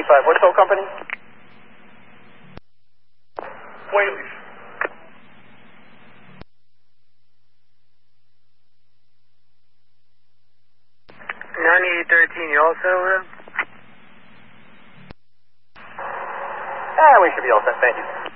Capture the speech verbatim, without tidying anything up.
eighty-five, what tow company? Whaley's. ninety-eight thirteen, you all set with? Ah, we should be all set, thank you.